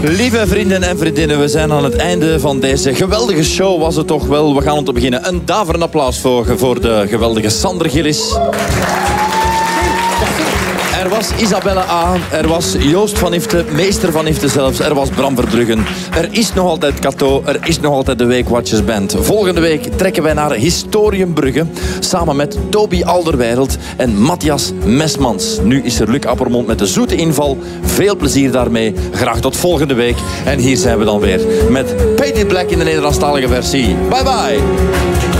Lieve vrienden en vriendinnen, we zijn aan het einde van deze geweldige show, was het toch wel. We gaan om te beginnen een daverend applaus voor de geweldige Sander Gillis. Er was Isabelle A., er was Joost van Ifte, meester van Ifte zelfs, er was Bram Verbruggen. Er is nog altijd Cato, er is nog altijd de Week Watchers Band. Volgende week trekken wij naar Historiumbrugge samen met Toby Alderweireld en Matthias Mesmans. Nu is er Luc Appermond met de zoete inval. Veel plezier daarmee. Graag tot volgende week. En hier zijn we dan weer met Painted Black in de Nederlandstalige versie. Bye bye!